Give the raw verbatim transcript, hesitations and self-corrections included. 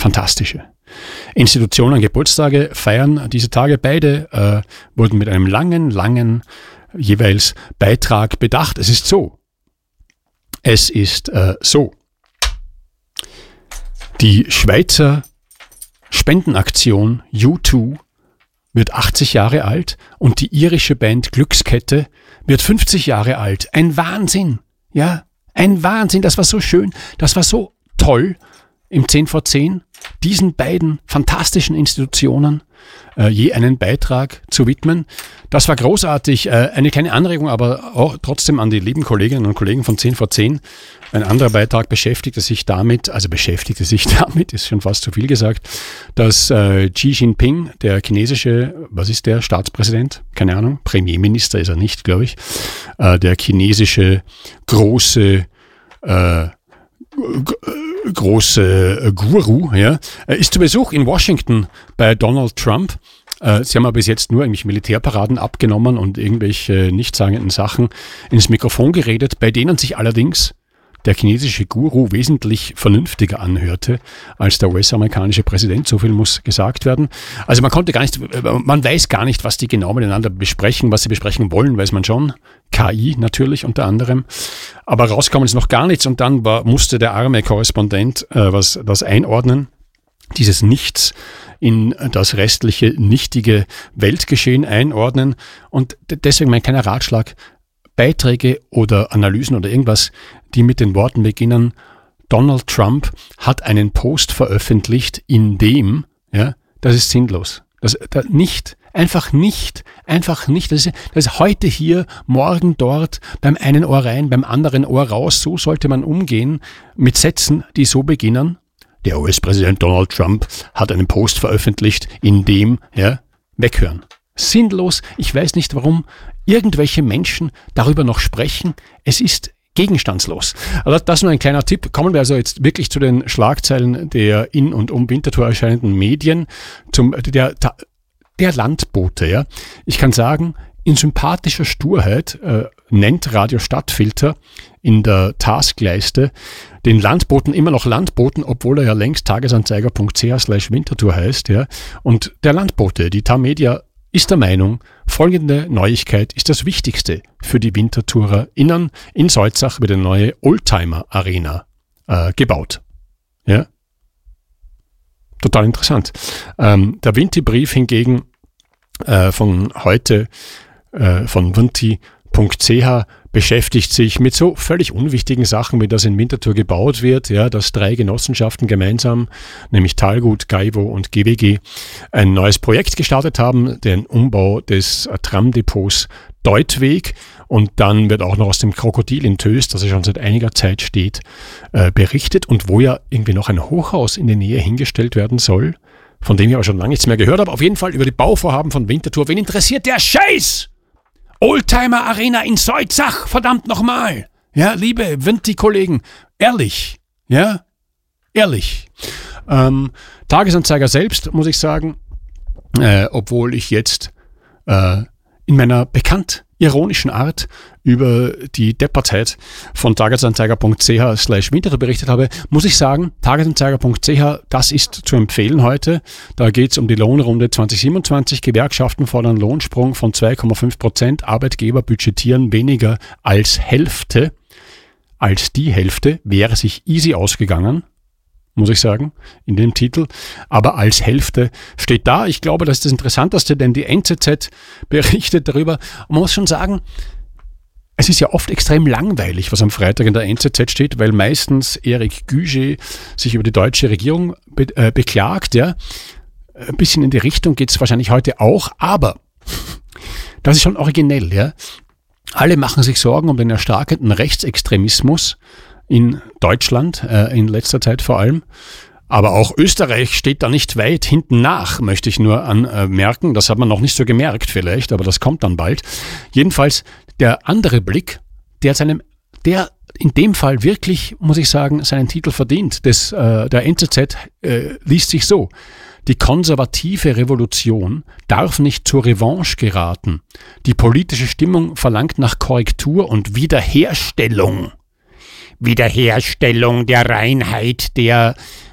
fantastische. Institutionen Geburtstage feiern diese Tage. Beide äh, wurden mit einem langen, langen jeweils Beitrag bedacht. Es ist so. Es ist äh, so. Die Schweizer Spendenaktion U zwei wird achtzig Jahre alt und die irische Band Glückskette wird fünfzig Jahre alt. Ein Wahnsinn. Ja, ein Wahnsinn. Das war so schön. Das war so toll im zehn vor zehn, diesen beiden fantastischen Institutionen äh, je einen Beitrag zu widmen. Das war großartig. Äh, eine kleine Anregung, aber auch trotzdem an die lieben Kolleginnen und Kollegen von zehn vor zehn. Ein anderer Beitrag beschäftigte sich damit, also beschäftigte sich damit, ist schon fast zu viel gesagt, dass äh, Xi Jinping, der chinesische, was ist der, Staatspräsident? Keine Ahnung, Premierminister ist er nicht, glaube ich, äh, der chinesische große äh, große Guru, ja, ist zu Besuch in Washington bei Donald Trump. Sie haben aber bis jetzt nur eigentlich Militärparaden abgenommen und irgendwelche nichtssagenden Sachen ins Mikrofon geredet, bei denen sich allerdings der chinesische Guru wesentlich vernünftiger anhörte als der U S-amerikanische Präsident. So viel muss gesagt werden. Also man konnte gar nicht, man weiß gar nicht, was die genau miteinander besprechen. Was sie besprechen wollen, weiß man schon. K I natürlich unter anderem. Aber rauskommen ist noch gar nichts und dann war, musste der arme Korrespondent äh, was das einordnen. Dieses Nichts in das restliche, nichtige Weltgeschehen einordnen. Und deswegen mein kleiner Ratschlag, Beiträge oder Analysen oder irgendwas, die mit den Worten beginnen, Donald Trump hat einen Post veröffentlicht, in dem, ja, das ist sinnlos. Das, das nicht, einfach nicht, einfach nicht. Das ist, das ist heute hier, morgen dort, beim einen Ohr rein, beim anderen Ohr raus. So sollte man umgehen mit Sätzen, die so beginnen. Der U S-Präsident Donald Trump hat einen Post veröffentlicht, in dem, ja, weghören. Sinnlos. Ich weiß nicht, warum irgendwelche Menschen darüber noch sprechen. Es ist gegenstandslos. Also das nur ein kleiner Tipp. Kommen wir also jetzt wirklich zu den Schlagzeilen der in und um Winterthur erscheinenden Medien, zum der, der Landbote. Ja. Ich kann sagen, in sympathischer Sturheit äh, nennt Radio Stadtfilter in der Taskleiste den Landboten immer noch Landboten, obwohl er ja längst tagesanzeiger.ch slash Winterthur heißt. Ja. Und der Landbote, die Tamedia, ist der Meinung, folgende Neuigkeit ist das Wichtigste für die WintertourerInnen. In Salzach wird eine neue Oldtimer-Arena äh, gebaut. Ja? Total interessant. Ähm, der Winti-Brief hingegen äh, von heute, äh, von winti punkt c h, beschäftigt sich mit so völlig unwichtigen Sachen, wie das in Winterthur gebaut wird, ja, dass drei Genossenschaften gemeinsam, nämlich Talgut, Gaivo und G W G, ein neues Projekt gestartet haben, den Umbau des Tramdepots Deutweg, und dann wird auch noch aus dem Krokodil in Tös, das ja schon seit einiger Zeit steht, äh, berichtet und wo ja irgendwie noch ein Hochhaus in der Nähe hingestellt werden soll, von dem ich aber schon lange nichts mehr gehört habe. Auf jeden Fall über die Bauvorhaben von Winterthur. Wen interessiert der Scheiß? Oldtimer Arena in Salzach, verdammt nochmal. Ja, liebe Winti-Kollegen, ehrlich, ja, ehrlich. Ähm, Tagesanzeiger selbst, muss ich sagen, äh, obwohl ich jetzt äh, in meiner bekannt ironischen Art über die Deppertheit von tagesanzeiger.ch slash Winterthur berichtet habe, muss ich sagen, tagesanzeiger.ch, das ist zu empfehlen heute. Da geht es um die Lohnrunde zwanzig siebenundzwanzig. Gewerkschaften fordern Lohnsprung von zwei Komma fünf Prozent. Arbeitgeber budgetieren weniger als Hälfte. Als die Hälfte wäre sich easy ausgegangen, muss ich sagen, in dem Titel. Aber als Hälfte steht da. Ich glaube, das ist das Interessanteste, denn die N Z Z berichtet darüber. Und man muss schon sagen, es ist ja oft extrem langweilig, was am Freitag in der N Z Z steht, weil meistens Eric Güge sich über die deutsche Regierung be- äh, beklagt. Ja. Ein bisschen in die Richtung geht es wahrscheinlich heute auch, aber das ist schon originell. Ja. Alle machen sich Sorgen um den erstarkenden Rechtsextremismus in Deutschland, äh, in letzter Zeit vor allem. Aber auch Österreich steht da nicht weit hinten nach, möchte ich nur anmerken. Das hat man noch nicht so gemerkt vielleicht, aber das kommt dann bald. Jedenfalls der andere Blick, der seinem, der in dem Fall wirklich, muss ich sagen, seinen Titel verdient. Das, äh, der N Z Z äh, liest sich so: Die konservative Revolution darf nicht zur Revanche geraten. Die politische Stimmung verlangt nach Korrektur und Wiederherstellung. Wiederherstellung der Reinheit der